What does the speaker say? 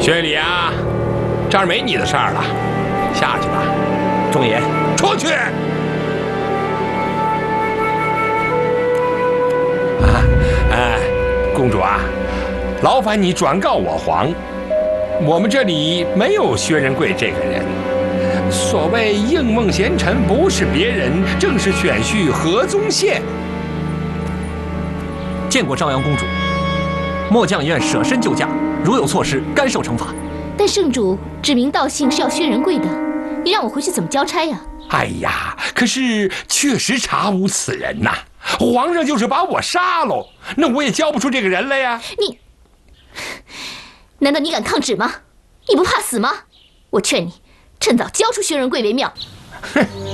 薛礼啊，这儿没你的事儿了，下去吧。 忠爷， 出去。公主啊，劳烦你转告我皇，我们这里没有薛仁贵这个人。所谓应梦贤臣，不是别人，正是选婿何宗宪。 见过朝阳公主，末将愿舍身救驾，如有错失，甘受惩罚。 但圣主指名道姓是要薛仁贵的，你让我回去怎么交差呀？ 哎呀，可是确实查无此人呐。皇上就是把我杀喽，那我也交不出这个人来呀。 你，难道你敢抗旨吗？你不怕死吗？我劝你，趁早交出薛仁贵为妙。 哼。